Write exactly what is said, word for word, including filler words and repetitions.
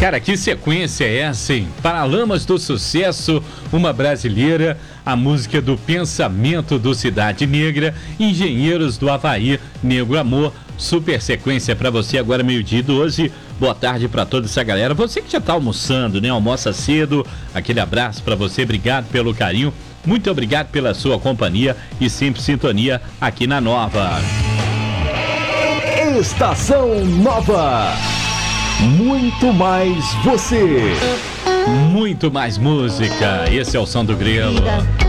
Cara, que sequência é essa, hein? Paralamas do Sucesso, uma brasileira, a música do Pensamento do Cidade Negra, Engenheiros do Havaí, Negro Amor, super sequência pra você agora meio-dia doze. Boa tarde pra toda essa galera. Você que já tá almoçando, né? Almoça cedo, aquele abraço pra você, obrigado pelo carinho, muito obrigado pela sua companhia e sempre sintonia aqui na Nova. Estação Nova. Muito mais você. Muito mais música. Esse é o Som do Grelo.